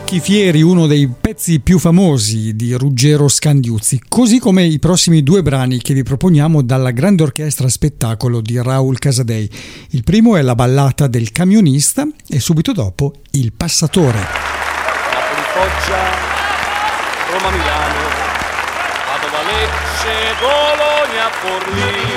Occhi Fieri, uno dei pezzi più famosi di Ruggero Scandiuzzi, così come i prossimi due brani che vi proponiamo dalla grande orchestra spettacolo di Raul Casadei. Il primo è La ballata del camionista e subito dopo Il passatore. Napoli-Foggia, Roma-Milano, Padova-Lecce, Bologna-Forlì.